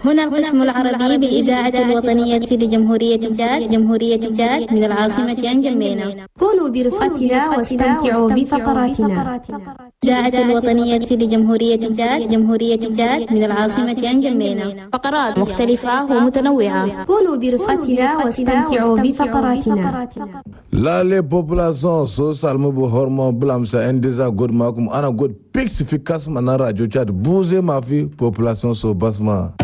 هنا القسم العربي بالإذاعة الوطنية لجمهورية تشاد جمهورية تشاد من العاصمة نجمينا. كونوا برفقتنا واستمتعوا بفقراتنا. الإذاعة الوطنية لجمهورية تشاد جمهورية تشاد من العاصمة نجمينا. فقرات مختلفة ومتنوعة. كونوا برفقتنا واستمتعوا بفقراتنا. لا لي population so salmo bu hormo blamsa endeza god makum ana god pix fi kasma na radio chat bouger ma fi population so basma.